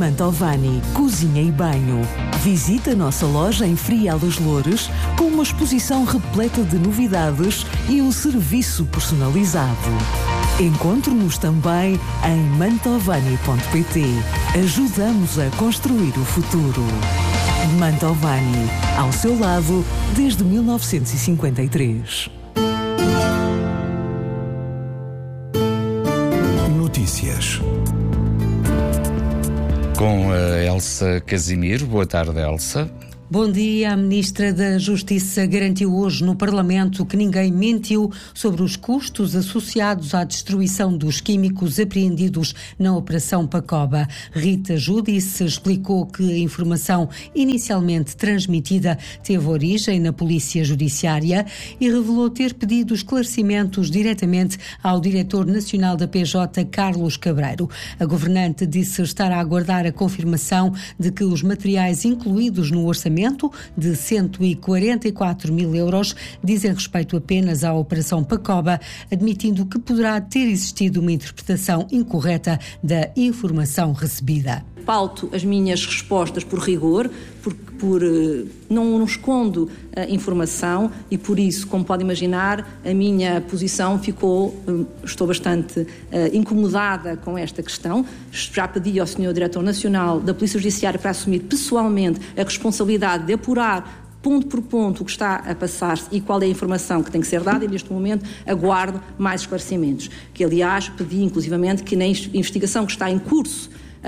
Mantovani Cozinha e Banho. Visita a nossa loja em Frial dos Loures com uma exposição repleta de novidades e um serviço personalizado. Encontre-nos também em mantovani.pt. Ajudamos a construir o futuro. Mantovani, ao seu lado desde 1953. Notícias. Com a Elsa Casimiro. Boa tarde, Elsa. Bom dia. A Ministra da Justiça garantiu hoje no Parlamento que ninguém mentiu sobre os custos associados à destruição dos químicos apreendidos na Operação Pacoba. Rita Giudice explicou que a informação inicialmente transmitida teve origem na Polícia Judiciária e revelou ter pedido esclarecimentos diretamente ao Diretor Nacional da PJ, Carlos Cabreiro. A governante disse estar a aguardar a confirmação de que os materiais incluídos no orçamento de 144 mil euros dizem respeito apenas à Operação Pacoba, admitindo que poderá ter existido uma interpretação incorreta da informação recebida. Pauto as minhas respostas por rigor, não escondo a informação e por isso, como pode imaginar, a minha posição estou bastante incomodada com esta questão. Já pedi ao Sr. Diretor Nacional da Polícia Judiciária para assumir pessoalmente a responsabilidade de apurar ponto por ponto o que está a passar-se e qual é a informação que tem que ser dada, e neste momento aguardo mais esclarecimentos, que aliás pedi inclusivamente que na investigação que está em curso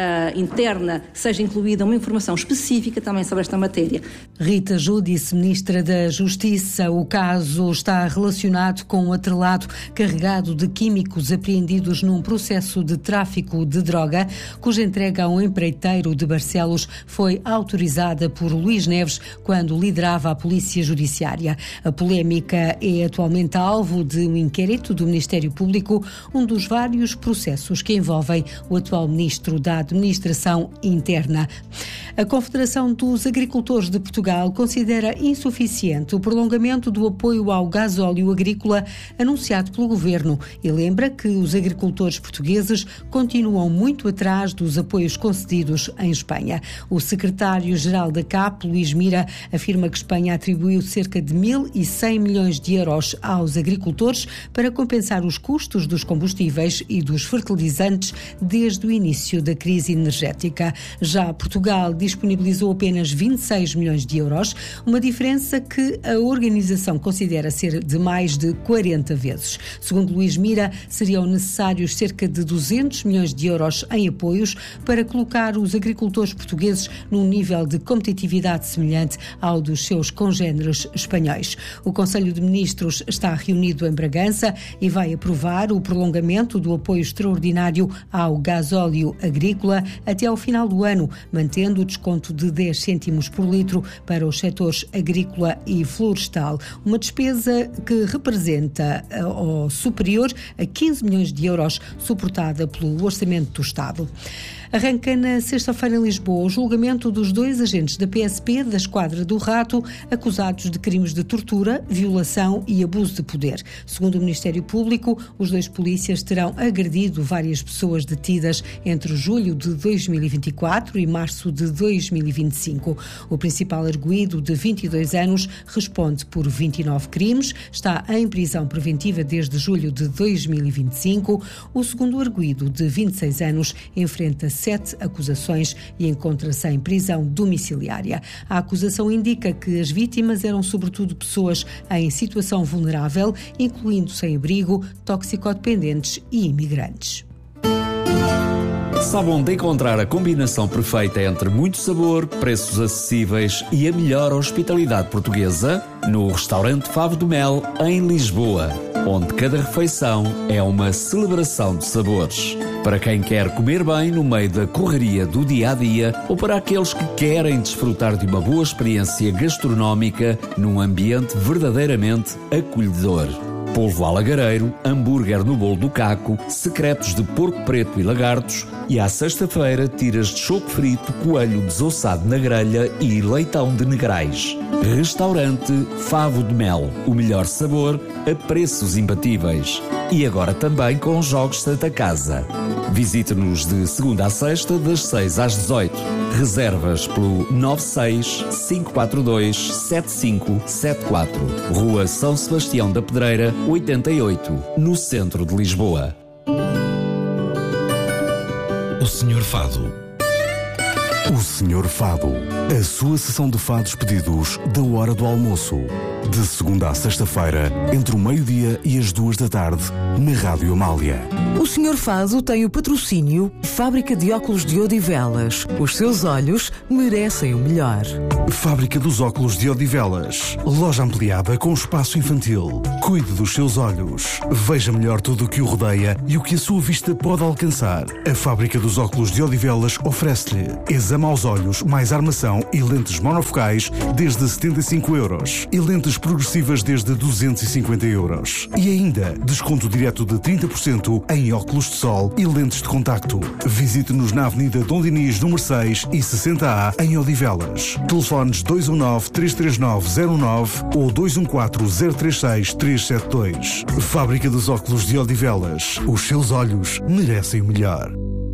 interna seja incluída uma informação específica também sobre esta matéria. Rita Giudice, Ministra da Justiça. O caso está relacionado com um atrelado carregado de químicos apreendidos num processo de tráfico de droga, cuja entrega a um empreiteiro de Barcelos foi autorizada por Luís Neves quando liderava a Polícia Judiciária. A polémica é atualmente alvo de um inquérito do Ministério Público, um dos vários processos que envolvem o atual Ministro da Administração Interna. A Confederação dos Agricultores de Portugal considera insuficiente o prolongamento do apoio ao gasóleo agrícola anunciado pelo Governo e lembra que os agricultores portugueses continuam muito atrás dos apoios concedidos em Espanha. O secretário-geral da CAP, Luís Mira, afirma que Espanha atribuiu cerca de 1.100 milhões de euros aos agricultores para compensar os custos dos combustíveis e dos fertilizantes desde o início da crise energética. Já Portugal disponibilizou apenas 26 milhões de euros, uma diferença que a organização considera ser de mais de 40 vezes. Segundo Luís Mira, seriam necessários cerca de 200 milhões de euros em apoios para colocar os agricultores portugueses num nível de competitividade semelhante ao dos seus congêneres espanhóis. O Conselho de Ministros está reunido em Bragança e vai aprovar o prolongamento do apoio extraordinário ao gasóleo agrícola até ao final do ano, mantendo o desconto de 10 cêntimos por litro para os setores agrícola e florestal, uma despesa que representa ou superior a 15 milhões de euros, suportada pelo Orçamento do Estado. Arranca na sexta-feira em Lisboa o julgamento dos 2 agentes da PSP da Esquadra do Rato acusados de crimes de tortura, violação e abuso de poder. Segundo o Ministério Público, os 2 polícias terão agredido várias pessoas detidas entre julho de 2024 e março de 2025. O principal arguido, de 22 anos, responde por 29 crimes, está em prisão preventiva desde julho de 2025. O segundo arguido, de 26 anos, enfrenta 7 acusações e encontra-se em prisão domiciliária. A acusação indica que as vítimas eram sobretudo pessoas em situação vulnerável, incluindo sem-abrigo, toxicodependentes e imigrantes. Sabe onde encontrar a combinação perfeita entre muito sabor, preços acessíveis e a melhor hospitalidade portuguesa? No restaurante Favo do Mel, em Lisboa, onde cada refeição é uma celebração de sabores. Para quem quer comer bem no meio da correria do dia-a-dia ou para aqueles que querem desfrutar de uma boa experiência gastronómica num ambiente verdadeiramente acolhedor. Polvo alagareiro, hambúrguer no bolo do caco, secretos de porco preto e lagartos e à sexta-feira tiras de choco frito, coelho desossado na grelha e leitão de negrais. Restaurante Favo de Mel. O melhor sabor a preços imbatíveis. E agora também com jogos Santa Casa. Visite-nos de segunda a sexta, das 6 às 18. Reservas pelo 96 542 7574. Rua São Sebastião da Pedreira, 88, no centro de Lisboa. O Senhor Fado. O Senhor Fado, a sua sessão de fados pedidos da hora do almoço. De segunda a sexta-feira, entre o meio-dia e as 2 da tarde, na Rádio Amália. O Senhor Fado tem o patrocínio Fábrica de Óculos de Odivelas. Os seus olhos merecem o melhor. Fábrica dos Óculos de Odivelas. Loja ampliada com espaço infantil. Cuide dos seus olhos. Veja melhor tudo o que o rodeia e o que a sua vista pode alcançar. A Fábrica dos Óculos de Odivelas oferece-lhe exame aos olhos, mais armação e lentes monofocais desde 75 euros. E lentes progressivas desde 250 euros. E ainda, desconto direto de 30% em óculos de sol e lentes de contacto. Visite-nos na Avenida Dom Dinis, número 6 e 60A, em Odivelas. Telefones 219-339-09 ou 214-036-372. Fábrica dos Óculos de Odivelas. Os seus olhos merecem o melhor.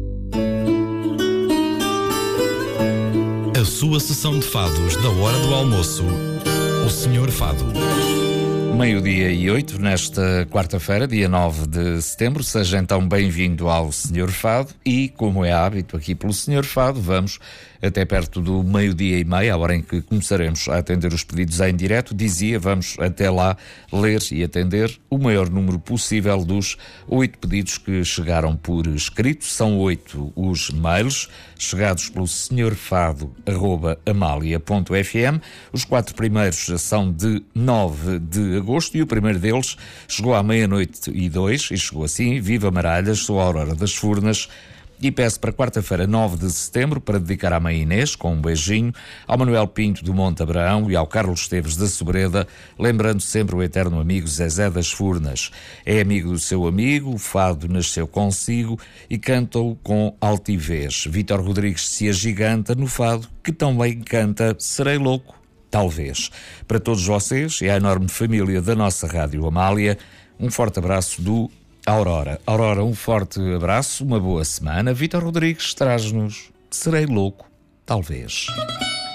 A sua sessão de fados da hora do almoço. O Senhor Fado. 12:08 nesta quarta-feira, dia 9 de setembro. Seja então bem-vindo ao Senhor Fado e, como é hábito aqui pelo Senhor Fado, vamos até perto do 12:30, a hora em que começaremos a atender os pedidos em direto. Vamos até lá ler e atender o maior número possível dos 8 pedidos que chegaram por escrito. São 8 os mails chegados pelo senhorfado@amalia.fm. Os 4 primeiros são de 9 de agosto e o primeiro deles chegou à 00:02 e chegou assim: Viva Maralhas, sou a Aurora das Furnas e peço para quarta-feira, 9 de setembro, para dedicar à mãe Inês, com um beijinho, ao Manuel Pinto do Monte Abraão e ao Carlos Esteves da Sobreda, lembrando sempre o eterno amigo Zezé das Furnas. É amigo do seu amigo, o fado nasceu consigo e canta-o com altivez. Vítor Rodrigues se agiganta no fado, que tão bem canta Serei Louco, talvez. Para todos vocês e à enorme família da nossa Rádio Amália, um forte abraço do Aurora. Aurora, um forte abraço, uma boa semana. Vítor Rodrigues traz-nos Serei Louco, talvez.